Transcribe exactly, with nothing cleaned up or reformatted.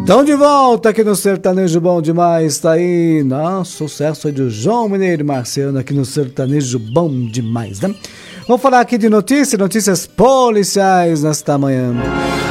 Então de volta aqui no Sertanejo Bom Demais, tá aí, nossa, sucesso aí do João Mineiro e Marciano aqui no Sertanejo Bom Demais, né? Vamos falar aqui de notícias, notícias policiais nesta manhã.